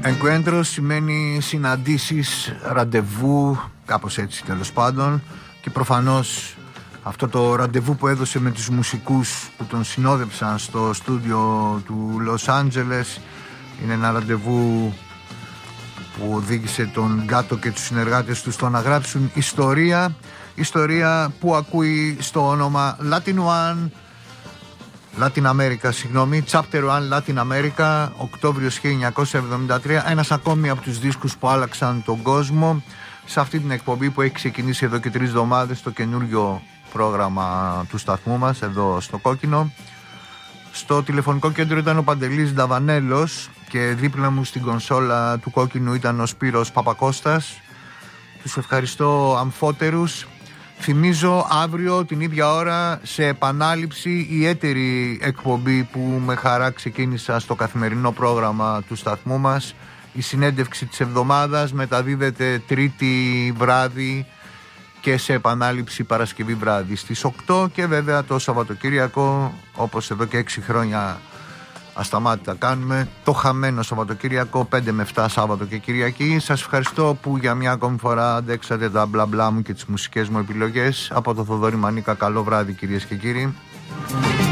Encuentros σημαίνει συναντήσεις, ραντεβού, κάπως έτσι τέλος πάντων. Και προφανώς αυτό το ραντεβού που έδωσε με τους μουσικούς που τον συνόδεψαν στο στούντιο του Λος Άντζελες είναι ένα ραντεβού που οδήγησε τον Γκάτο και τους συνεργάτες του στο να γράψουν ιστορία που ακούει στο όνομα Latin America, Chapter 1 Latin America, Οκτώβριος 1973, ένας ακόμη από τους δίσκους που άλλαξαν τον κόσμο. Σε αυτή την εκπομπή που έχει ξεκινήσει εδώ και 3 εβδομάδες, το καινούριο πρόγραμμα του σταθμού μας εδώ στο Κόκκινο. Στο τηλεφωνικό κέντρο ήταν ο Παντελής Νταβανέλος και δίπλα μου στην κονσόλα του Κόκκινου ήταν ο Σπύρος Παπακώστας. Τους ευχαριστώ αμφότερους. Θυμίζω αύριο την ίδια ώρα σε επανάληψη η έτερη εκπομπή που με χαρά ξεκίνησα στο καθημερινό πρόγραμμα του σταθμού μας. Η συνέντευξη της εβδομάδας μεταδίδεται Τρίτη βράδυ και σε επανάληψη Παρασκευή βράδυ στις 8 και βέβαια το Σαββατοκύριακο, όπως εδώ και 6 χρόνια ασταμάτητα κάνουμε, το χαμένο Σαββατοκύριακο 5 με 7 Σάββατο και Κυριακή. Σας ευχαριστώ που για μια ακόμη φορά αντέξατε τα μπλα μπλα μου και τις μουσικές μου επιλογές. Από το Θοδωρή Μανίκα, καλό βράδυ κυρίες και κύριοι.